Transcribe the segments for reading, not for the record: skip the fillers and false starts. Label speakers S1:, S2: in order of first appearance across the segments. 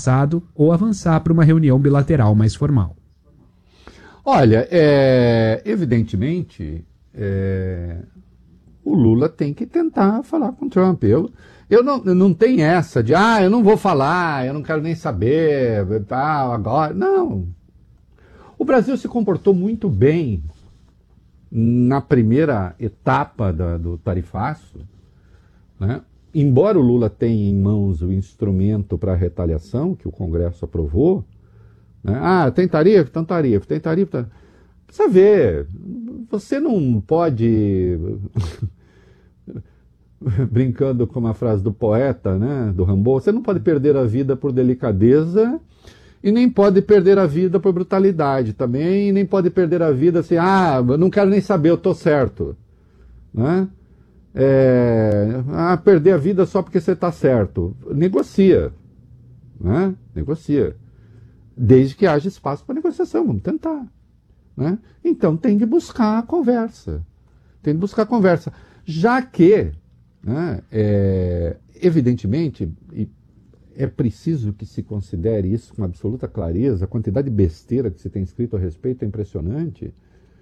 S1: passado ou avançar para uma reunião bilateral mais formal.
S2: Olha, evidentemente, o Lula tem que tentar falar com o Trump. Eu não tenho essa de, eu não vou falar, eu não quero nem saber, agora. Não. O Brasil se comportou muito bem na primeira etapa do tarifaço, né? Embora o Lula tenha em mãos o instrumento para a retaliação, que o Congresso aprovou, né? Tem tarifa, então tarifa, tem tarifa. Precisa ver, você não pode, brincando com uma frase do poeta, né, do Rimbaud, você não pode perder a vida por delicadeza e nem pode perder a vida por brutalidade também, e nem pode perder a vida assim, eu não quero nem saber, eu estou certo. Né? Perder a vida só porque você está certo. Negocia. Né? Negocia. Desde que haja espaço para negociação, vamos tentar. Né? Então tem que buscar a conversa. Tem que buscar a conversa. Já que, né, evidentemente, é preciso que se considere isso com absoluta clareza, a quantidade de besteira que se tem escrito a respeito é impressionante.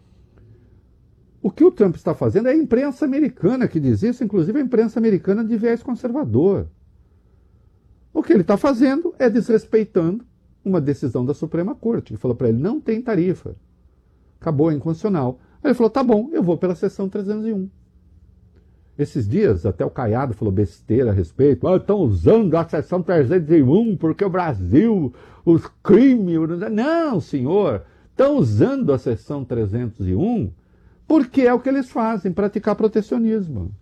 S2: O que o Trump está fazendo é a imprensa americana que diz isso, inclusive a imprensa americana de viés conservador. O que ele está fazendo é desrespeitando uma decisão da Suprema Corte, que falou para ele, não tem tarifa. Acabou, é inconstitucional. Aí ele falou, tá bom, eu vou pela seção 301. Esses dias, até o Caiado falou besteira a respeito. Estão usando a seção 301 porque o Brasil, os crimes... Não, senhor. Estão usando a seção 301 porque é o que eles fazem, praticar protecionismo.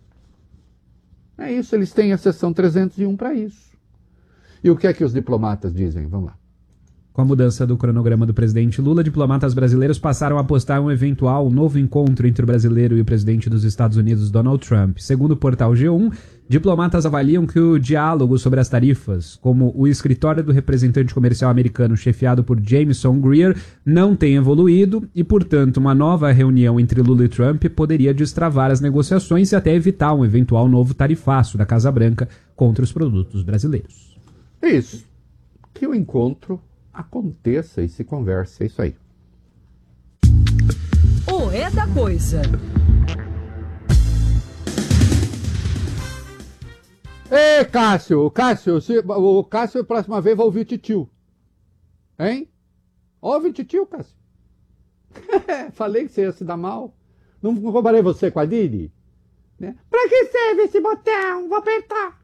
S2: É isso, eles têm a seção 301 para isso. E o que é que os diplomatas dizem? Vamos lá.
S1: Com a mudança do cronograma do presidente Lula, diplomatas brasileiros passaram a apostar um eventual novo encontro entre o brasileiro e o presidente dos Estados Unidos, Donald Trump. Segundo o portal G1, diplomatas avaliam que o diálogo sobre as tarifas, como o escritório do representante comercial americano chefiado por Jameson Greer, não tem evoluído e, portanto, uma nova reunião entre Lula e Trump poderia destravar as negociações e até evitar um eventual novo tarifaço da Casa Branca contra os produtos brasileiros.
S2: É isso. Que o encontro aconteça e se converse, é isso aí.
S3: O É da Coisa.
S2: Ei, Cássio, o Cássio, próxima vez, vai ouvir o titio. Hein? Ouve o titio, Cássio. Falei que você ia se dar mal. Não comparei você com a Didi? Né? Pra que serve esse botão? Vou apertar.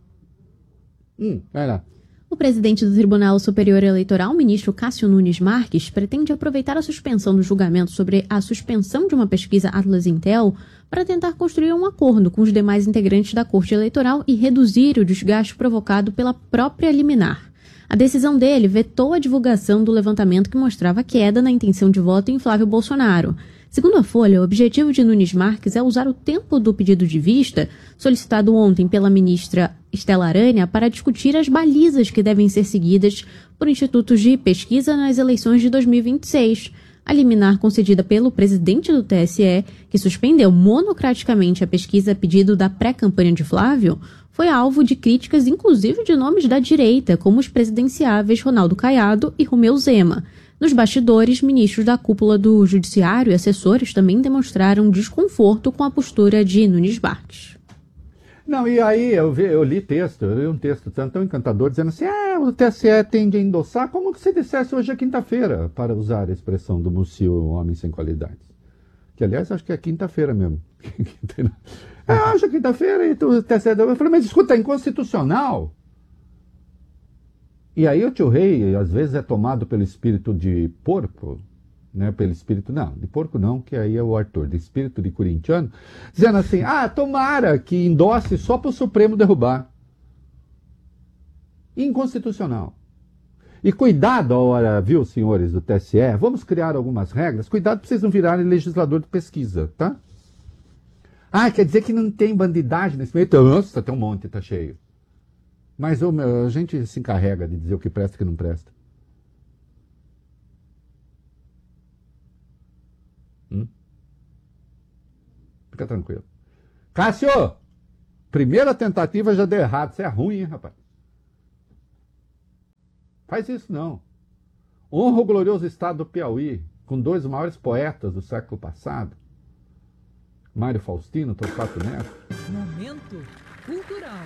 S2: Vai lá.
S4: O presidente do Tribunal Superior Eleitoral, ministro Cássio Nunes Marques, pretende aproveitar a suspensão do julgamento sobre a suspensão de uma pesquisa Atlas Intel para tentar construir um acordo com os demais integrantes da Corte Eleitoral e reduzir o desgaste provocado pela própria liminar. A decisão dele vetou a divulgação do levantamento que mostrava queda na intenção de voto em Flávio Bolsonaro. Segundo a Folha, o objetivo de Nunes Marques é usar o tempo do pedido de vista, solicitado ontem pela ministra Estela Arânia, para discutir as balizas que devem ser seguidas por institutos de pesquisa nas eleições de 2026. A liminar concedida pelo presidente do TSE, que suspendeu monocraticamente a pesquisa a pedido da pré-campanha de Flávio, foi alvo de críticas inclusive de nomes da direita, como os presidenciáveis Ronaldo Caiado e Romeu Zema. Nos bastidores, ministros da cúpula do Judiciário e assessores também demonstraram desconforto com a postura de Nunes Marques.
S2: Não, e aí eu li um texto tão encantador dizendo assim, o TSE tende a endossar como se dissesse hoje é quinta-feira, para usar a expressão do Mussio, homem sem qualidades. Que, aliás, acho que é quinta-feira mesmo. Hoje é quinta-feira e o TSE... Eu falei, mas escuta, é inconstitucional. E aí o tio Rei, às vezes, é tomado pelo espírito de porco, né? Pelo espírito, não, de porco não, que aí é o Arthur, de espírito de corintiano, dizendo assim, tomara que endosse só para o Supremo derrubar. Inconstitucional. E cuidado a hora, viu, senhores do TSE, vamos criar algumas regras, cuidado para vocês não virarem legislador de pesquisa, tá? Quer dizer que não tem bandidagem nesse meio? Nossa, tem um monte, tá cheio. Mas a gente se encarrega de dizer o que presta e o que não presta. Fica tranquilo. Cássio! Primeira tentativa já deu errado. Você é ruim, hein, rapaz? Faz isso não. Honra o glorioso estado do Piauí, com 2 dos maiores poetas do século passado, Mário Faustino, Torquato Neto.
S3: Momento cultural.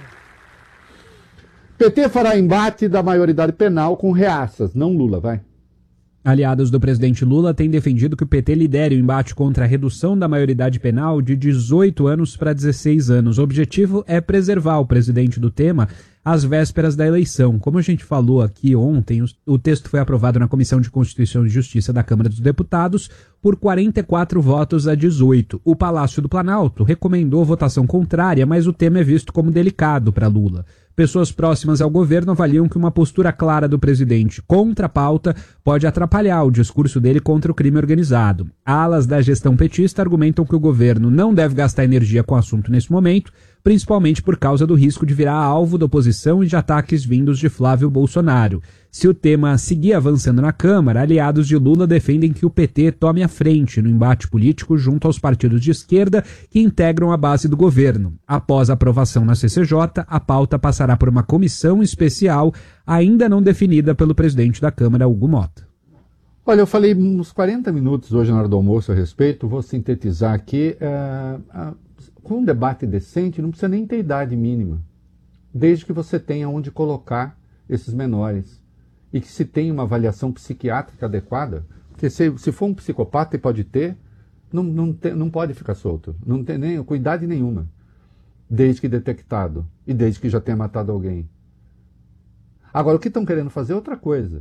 S2: PT fará embate da maioridade penal com reaças, não Lula, vai.
S1: Aliados do presidente Lula têm defendido que o PT lidere o embate contra a redução da maioridade penal de 18 anos para 16 anos. O objetivo é preservar o presidente do tema às vésperas da eleição. Como a gente falou aqui ontem, o texto foi aprovado na Comissão de Constituição e Justiça da Câmara dos Deputados por 44 votos a 18. O Palácio do Planalto recomendou votação contrária, mas o tema é visto como delicado para Lula. Pessoas próximas ao governo avaliam que uma postura clara do presidente contra a pauta pode atrapalhar o discurso dele contra o crime organizado. Alas da gestão petista argumentam que o governo não deve gastar energia com o assunto nesse momento, principalmente por causa do risco de virar alvo da oposição e de ataques vindos de Flávio Bolsonaro. Se o tema seguir avançando na Câmara, aliados de Lula defendem que o PT tome a frente no embate político junto aos partidos de esquerda que integram a base do governo. Após a aprovação na CCJ, a pauta passará por uma comissão especial ainda não definida pelo presidente da Câmara, Hugo Mota.
S2: Olha, eu falei uns 40 minutos hoje na hora do almoço a respeito, vou sintetizar aqui. Com um debate decente, não precisa nem ter idade mínima, desde que você tenha onde colocar esses menores e que se tenha uma avaliação psiquiátrica adequada, porque se for um psicopata e pode ter, não pode ficar solto, não tem nem com idade nenhuma, desde que detectado e desde que já tenha matado alguém. Agora, o que estão querendo fazer é outra coisa.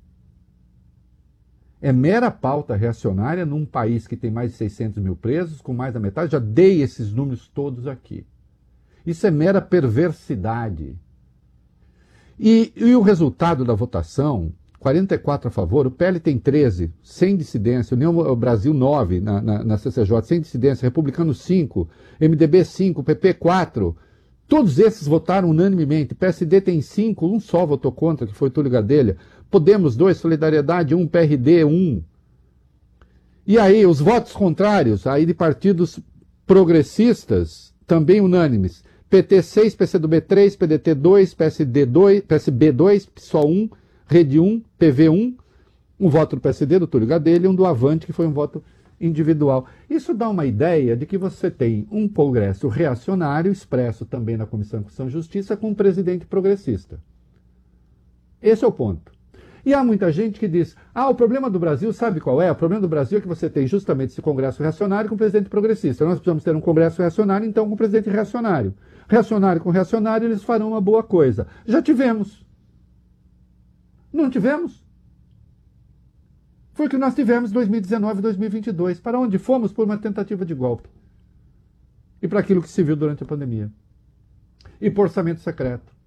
S2: É mera pauta reacionária num país que tem mais de 600 mil presos, com mais da metade. Já dei esses números todos aqui. Isso é mera perversidade. E o resultado da votação, 44 a favor, o PL tem 13, sem dissidência, União Brasil 9 na CCJ, sem dissidência, Republicano 5, MDB 5, PP 4. Todos esses votaram unanimemente. PSD tem 5, um só votou contra, que foi Túlio Gadelha. Podemos 2, Solidariedade 1, PRD 1. E aí, os votos contrários, aí de partidos progressistas, também unânimes. PT 6, PCdoB 3, PDT 2, PSD 2, PSB 2, PSOL 1, Rede 1, PV 1. Um voto do PSD, do Túlio Gadelha, e um do Avante, que foi um voto individual. Isso dá uma ideia de que você tem um congresso reacionário, expresso também na Comissão de Constituição e Justiça, com um presidente progressista. Esse é o ponto. E há muita gente que diz, o problema do Brasil, sabe qual é? O problema do Brasil é que você tem justamente esse congresso reacionário com o presidente progressista. Nós precisamos ter um congresso reacionário, então, com o presidente reacionário. Reacionário com reacionário, eles farão uma boa coisa. Já tivemos. Não tivemos? Foi o que nós tivemos em 2019 e 2022. Para onde fomos? Por uma tentativa de golpe. E para aquilo que se viu durante a pandemia. E por orçamento secreto.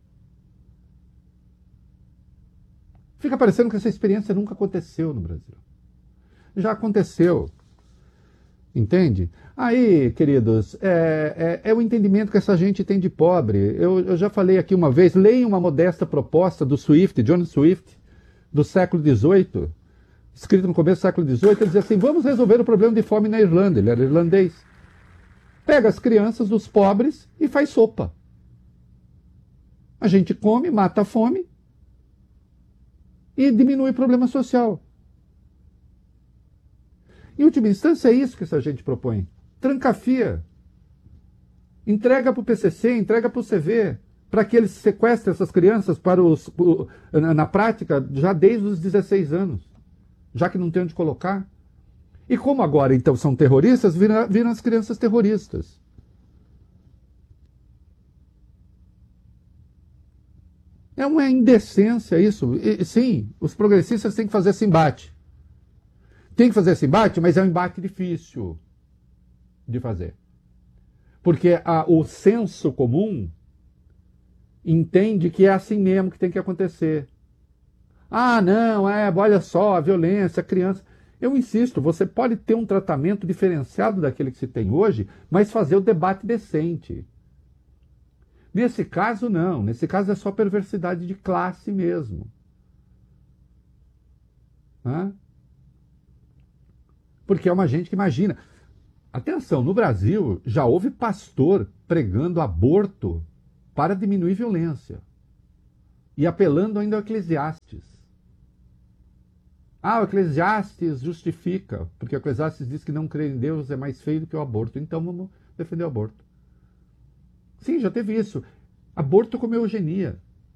S2: Fica parecendo que essa experiência nunca aconteceu no Brasil. Já aconteceu. Entende? Aí, queridos, é o entendimento que essa gente tem de pobre. Eu já falei aqui uma vez, leiam uma modesta proposta do Swift, John Swift, do século XVIII, escrito no começo do século XVIII, ele dizia assim, vamos resolver o problema de fome na Irlanda, ele era irlandês. Pega as crianças dos pobres e faz sopa. A gente come, mata a fome e diminui o problema social. Em última instância, é isso que essa gente propõe. Trancafia. Entrega para o PCC, entrega para o CV, para que eles sequestrem essas crianças na prática já desde os 16 anos, já que não tem onde colocar. E como agora, então, são terroristas, viram as crianças terroristas. É uma indecência isso. E, sim, os progressistas têm que fazer esse embate. Tem que fazer esse embate, mas é um embate difícil de fazer. Porque o senso comum entende que é assim mesmo que tem que acontecer. Não, olha só, a violência, a criança. Eu insisto, você pode ter um tratamento diferenciado daquele que se tem hoje, mas fazer o debate decente. Nesse caso, não. Nesse caso é só perversidade de classe mesmo. Porque é uma gente que imagina. Atenção, no Brasil já houve pastor pregando aborto para diminuir violência. E apelando ainda ao Eclesiastes. Ah, o Eclesiastes justifica, porque o Eclesiastes diz que não crer em Deus é mais feio do que o aborto, então vamos defender o aborto. Sim, já teve isso. Aborto como eugenia.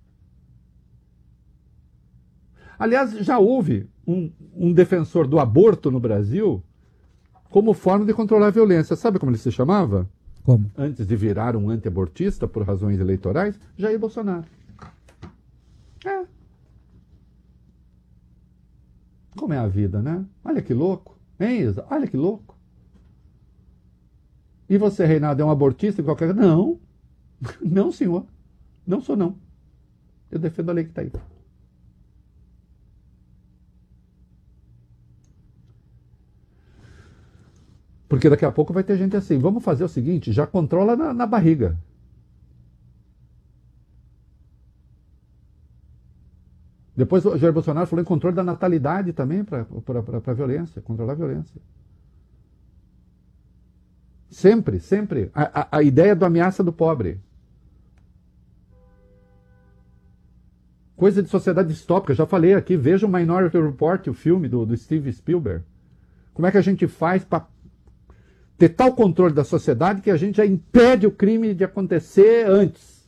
S2: Aliás, já houve um defensor do aborto no Brasil como forma de controlar a violência. Sabe como ele se chamava?
S1: Como?
S2: Antes de virar um anti-abortista por razões eleitorais, Jair Bolsonaro. É. Como é a vida, né? Olha que louco. Hein, Isa? Olha que louco. E você, Reinaldo, é um abortista em qualquer... Não. Não, senhor. Não sou, não. Eu defendo a lei que está aí. Porque daqui a pouco vai ter gente assim, vamos fazer o seguinte, já controla na barriga. Depois o Jair Bolsonaro falou em controle da natalidade também para a violência, controlar a violência. Sempre, sempre. A ideia do ameaça do pobre. Coisa de sociedade distópica, já falei aqui, veja o Minority Report, o filme do Steven Spielberg. Como é que a gente faz para ter tal controle da sociedade que a gente já impede o crime de acontecer antes?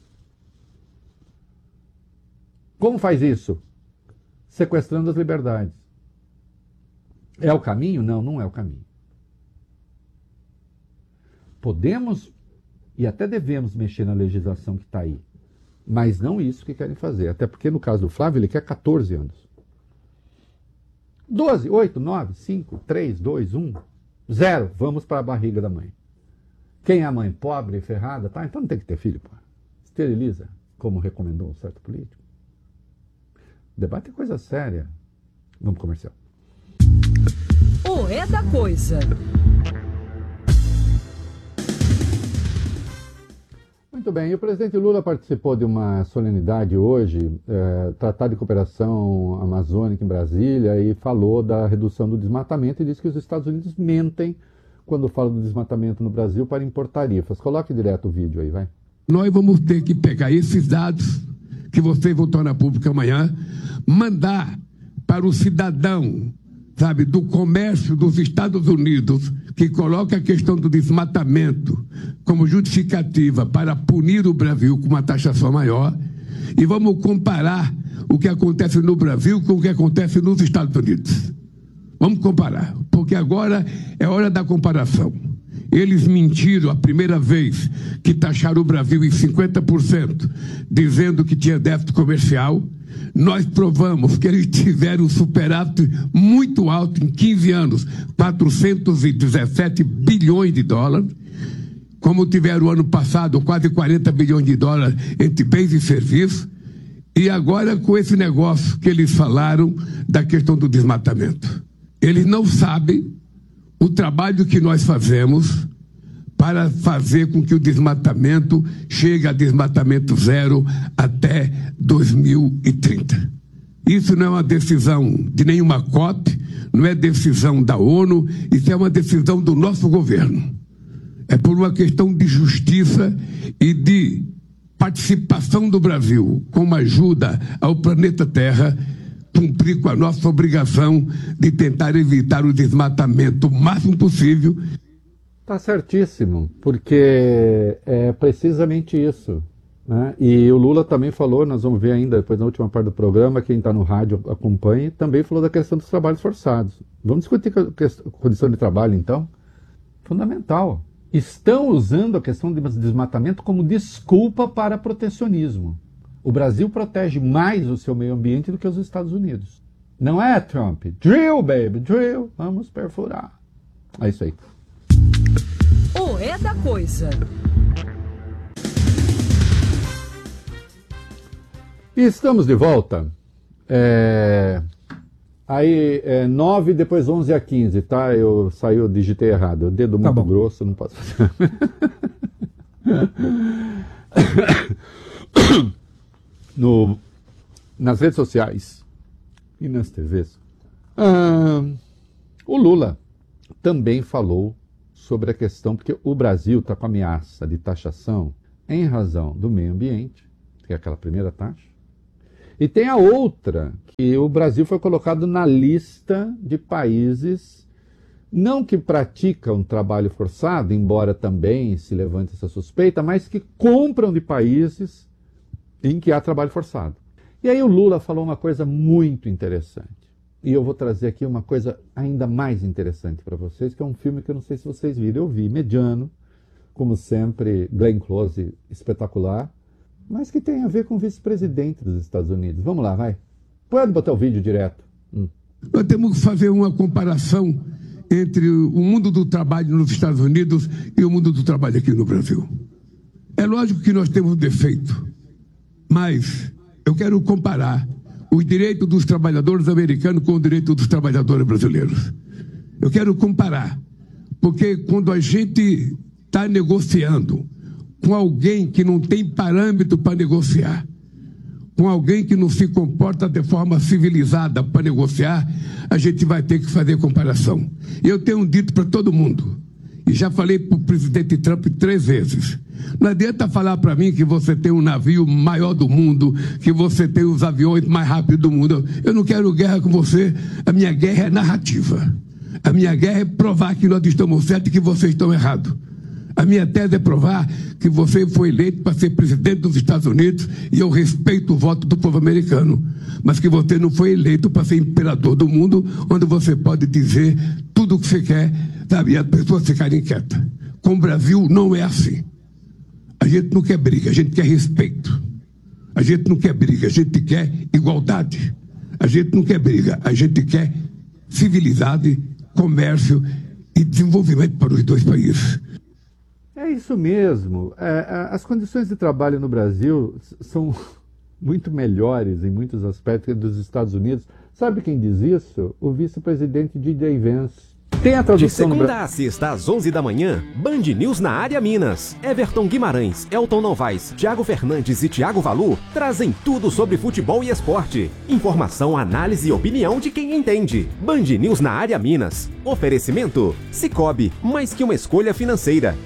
S2: Como faz isso? Sequestrando as liberdades. É o caminho? Não, não é o caminho. Podemos e até devemos mexer na legislação que está aí, mas não isso que querem fazer. Até porque no caso do Flávio ele quer 14 anos. 12, 8, 9, 5, 3, 2, 1, 0. Vamos para a barriga da mãe. Quem é a mãe? Pobre, ferrada? Tá, então não tem que ter filho, pô. Esteriliza, como recomendou um certo político. Debate é coisa séria. Vamos comercial.
S3: O É da Coisa.
S2: Muito bem, e o presidente Lula participou de uma solenidade hoje, Tratado de Cooperação Amazônica em Brasília, e falou da redução do desmatamento e disse que os Estados Unidos mentem quando falam do desmatamento no Brasil para impor tarifas. Coloque direto o vídeo aí, vai.
S5: Nós vamos ter que pegar esses dados que vocês vão tornar público amanhã, mandar para o cidadão, sabe, do comércio dos Estados Unidos, que coloca a questão do desmatamento como justificativa para punir o Brasil com uma taxação maior, e vamos comparar o que acontece no Brasil com o que acontece nos Estados Unidos. Vamos comparar, porque agora é hora da comparação. Eles mentiram a primeira vez que taxaram o Brasil em 50%, dizendo que tinha déficit comercial. Nós provamos que eles tiveram um superávit muito alto em 15 anos, 417 bilhões de dólares, como tiveram o ano passado quase 40 bilhões de dólares entre bens e serviços, e agora com esse negócio que eles falaram da questão do desmatamento. Eles não sabem o trabalho que nós fazemos para fazer com que o desmatamento chegue a desmatamento zero até 2030. Isso não é uma decisão de nenhuma COP, não é decisão da ONU, isso é uma decisão do nosso governo. É por uma questão de justiça e de participação do Brasil, como ajuda ao planeta Terra, cumprir com a nossa obrigação de tentar evitar o desmatamento o máximo possível.
S2: Está certíssimo, porque é precisamente isso, né? E o Lula também falou, nós vamos ver ainda depois na última parte do programa, quem está no rádio acompanha, também falou da questão dos trabalhos forçados. Vamos discutir a condição de trabalho, então? Fundamental. Estão usando a questão do desmatamento como desculpa para protecionismo. O Brasil protege mais o seu meio ambiente do que os Estados Unidos. Não é, Trump? Drill, baby, drill. Vamos perfurar. É isso aí.
S3: O É da Coisa.
S2: E estamos de volta. Aí, 9, depois 11 a 15, tá? Eu digitei errado. O dedo muito grosso, não posso fazer. Nas redes sociais e nas TVs, o Lula também falou sobre a questão, porque o Brasil está com ameaça de taxação em razão do meio ambiente, que é aquela primeira taxa, E tem a outra, que o Brasil foi colocado na lista de países, não que praticam trabalho forçado, embora também se levante essa suspeita, mas que compram de países em que há trabalho forçado. E aí o Lula falou uma coisa muito interessante. E eu vou trazer aqui uma coisa ainda mais interessante para vocês, que é um filme que eu não sei se vocês viram. Eu vi, mediano, como sempre, Glenn Close, espetacular, mas que tem a ver com o vice-presidente dos Estados Unidos. Vamos lá, vai. Pode botar o vídeo direto.
S5: Nós temos que fazer uma comparação entre o mundo do trabalho nos Estados Unidos e o mundo do trabalho aqui no Brasil. É lógico que nós temos defeito, mas eu quero comparar os direitos dos trabalhadores americanos com o direito dos trabalhadores brasileiros. Eu quero comparar, porque quando a gente está negociando com alguém que não tem parâmetro para negociar, com alguém que não se comporta de forma civilizada para negociar, a gente vai ter que fazer comparação. Eu tenho dito para todo mundo, e já falei para o presidente Trump 3 vezes, não adianta falar para mim que você tem um navio maior do mundo, que você tem os aviões mais rápidos do mundo. Eu não quero guerra com você, a minha guerra é narrativa. A minha guerra é provar que nós estamos certos e que vocês estão errados. A minha tese é provar que você foi eleito para ser presidente dos Estados Unidos e eu respeito o voto do povo americano, mas que você não foi eleito para ser imperador do mundo, onde você pode dizer tudo o que você quer, sabe, e as pessoas ficarem quietas. Com o Brasil não é assim. A gente não quer briga, a gente quer respeito. A gente não quer briga, a gente quer igualdade. A gente não quer briga, a gente quer civilidade, comércio e desenvolvimento para os dois países.
S2: É isso mesmo. As condições de trabalho no Brasil são muito melhores em muitos aspectos que dos Estados Unidos. Sabe quem diz isso? O vice-presidente DJ Vance. Tem a tradução
S6: de segunda a sexta, às 11 da manhã, Band News na área Minas. Everton Guimarães, Elton Novaes, Thiago Fernandes e Thiago Valu trazem tudo sobre futebol e esporte. Informação, análise e opinião de quem entende. Band News na área Minas. Oferecimento: Sicoob, mais que uma escolha financeira.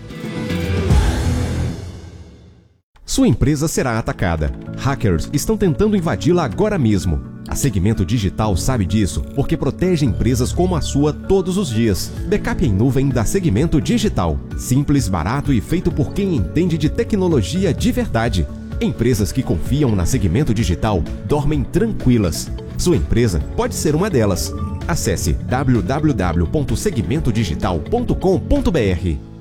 S6: Sua empresa será atacada. Hackers estão tentando invadi-la agora mesmo. A Segmento Digital sabe disso, porque protege empresas como a sua todos os dias. Backup em nuvem da Segmento Digital. Simples, barato e feito por quem entende de tecnologia de verdade. Empresas que confiam na Segmento Digital dormem tranquilas. Sua empresa pode ser uma delas. Acesse www.segmentodigital.com.br.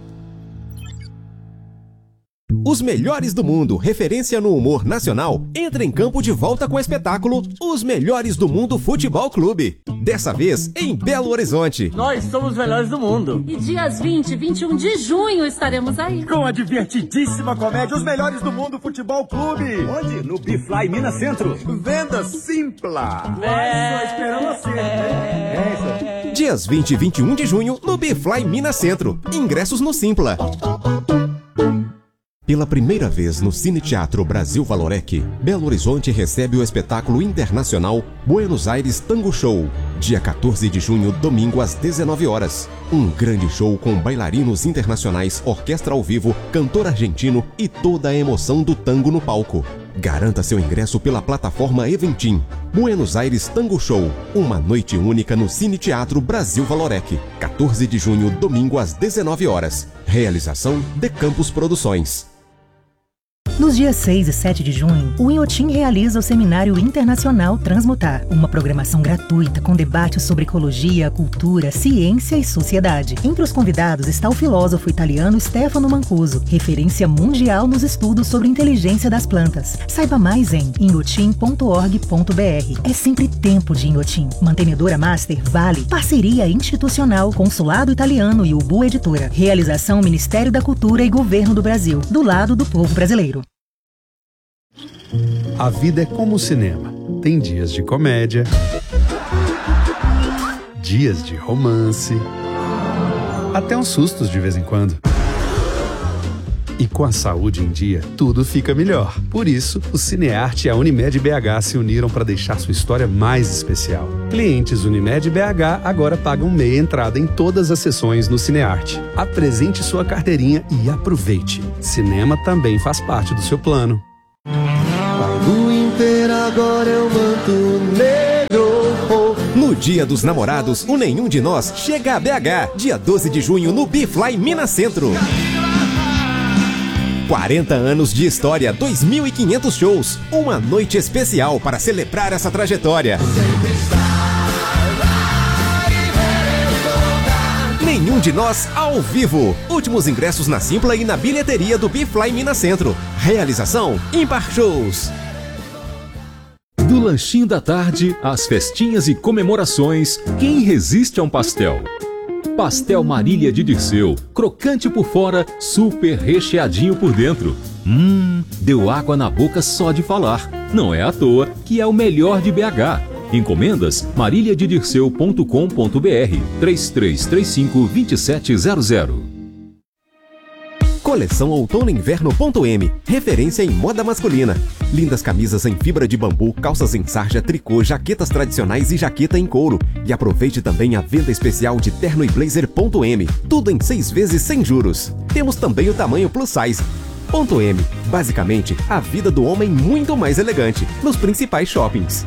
S6: Os melhores do mundo, referência no humor nacional, entra em campo de volta com o espetáculo Os Melhores do Mundo Futebol Clube. Dessa vez, em Belo Horizonte.
S7: Nós somos os melhores do mundo.
S8: E dias 20 e 21 de junho estaremos aí.
S7: Com a divertidíssima comédia Os Melhores do Mundo Futebol Clube.
S9: Onde? No Bifly Minas Centro.
S7: Venda Simpla.
S9: Só esperando você.
S7: É isso.
S6: Dias 20 e 21 de junho, no Bifly Minas Centro. Ingressos no Simpla. Pela primeira vez no Cine Teatro Brasil Valorec, Belo Horizonte recebe o espetáculo internacional Buenos Aires Tango Show, dia 14 de junho, domingo às 19 horas. Um grande show com bailarinos internacionais, orquestra ao vivo, cantor argentino e toda a emoção do tango no palco. Garanta seu ingresso pela plataforma Eventim. Buenos Aires Tango Show, uma noite única no Cine Teatro Brasil Valorec, 14 de junho, domingo às 19 horas. Realização De Campos Produções.
S10: Nos dias 6 e 7 de junho, o Inhotim realiza o Seminário Internacional Transmutar, uma programação gratuita com debates sobre ecologia, cultura, ciência e sociedade. Entre os convidados está o filósofo italiano Stefano Mancuso, referência mundial nos estudos sobre inteligência das plantas. Saiba mais em inhotim.org.br. É sempre tempo de Inhotim. Mantenedora Master Vale, parceria institucional, Consulado Italiano e Ubu Editora. Realização Ministério da Cultura e Governo do Brasil, do lado do povo brasileiro.
S11: A vida é como o cinema. Tem dias de comédia, dias de romance, até uns sustos de vez em quando. E com a saúde em dia, tudo fica melhor. Por isso, o Cinearte e a Unimed BH se uniram para deixar sua história mais especial. Clientes Unimed BH agora pagam meia entrada em todas as sessões no Cinearte. Apresente sua carteirinha e aproveite. Cinema também faz parte do seu plano.
S12: Quando inteira agora é o manto negro.
S6: No Dia dos Namorados, o Nenhum de Nós chega a BH, dia 12 de junho no Bifly Minas Centro. 40 anos de história, 2.500 shows, uma noite especial para celebrar essa trajetória. Nenhum de Nós ao vivo. Últimos ingressos na Simpla e na bilheteria do Bifly Minas Centro. Realização Impar Shows.
S13: Do lanchinho da tarde, às festinhas e comemorações, quem resiste a um pastel? Pastel Marília de Dirceu, crocante por fora, super recheadinho por dentro. Deu água na boca só de falar. Não é à toa que é o melhor de BH. Encomendas mariliadedirceu.com.br 3335-2700.
S6: Coleção Outono Inverno.m, referência em moda masculina. Lindas camisas em fibra de bambu, calças em sarja, tricô, jaquetas tradicionais e jaqueta em couro. E aproveite também a venda especial de terno e blazer.m, tudo em 6 vezes sem juros. Temos também o tamanho plus size. .m, basicamente, a vida do homem muito mais elegante, nos principais shoppings.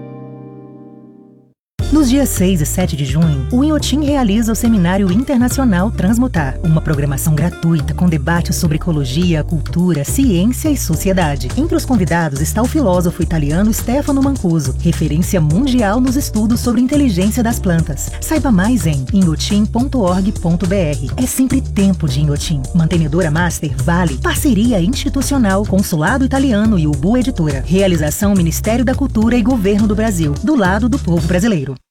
S10: Nos dias 6 e 7 de junho, o Inhotim realiza o Seminário Internacional Transmutar, uma programação gratuita com debates sobre ecologia, cultura, ciência e sociedade. Entre os convidados está o filósofo italiano Stefano Mancuso, referência mundial nos estudos sobre inteligência das plantas. Saiba mais em inhotim.org.br. É sempre tempo de Inhotim. Mantenedora Master Vale, parceria institucional, Consulado Italiano e Ubu Editora. Realização Ministério da Cultura e Governo do Brasil, do lado do povo brasileiro.